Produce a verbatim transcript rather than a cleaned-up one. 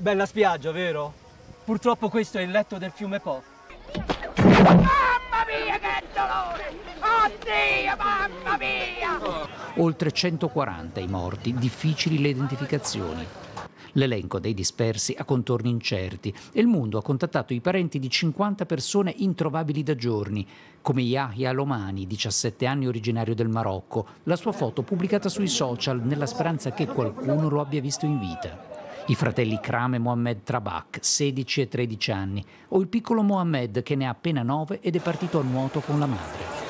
Bella spiaggia, vero? Purtroppo questo è il letto del fiume Po. Mamma mia, che dolore! Oddio, mamma mia! Oltre centoquaranta i morti, difficili le identificazioni. L'elenco dei dispersi ha contorni incerti e il Mondo ha contattato i parenti di cinquanta persone introvabili da giorni, come Yahya Lomani, diciassette anni, originario del Marocco, la sua foto pubblicata sui social nella speranza che qualcuno lo abbia visto in vita. I fratelli Kram e Mohamed Trabak, sedici e tredici anni, o il piccolo Mohamed che ne ha appena nove ed è partito a nuoto con la madre.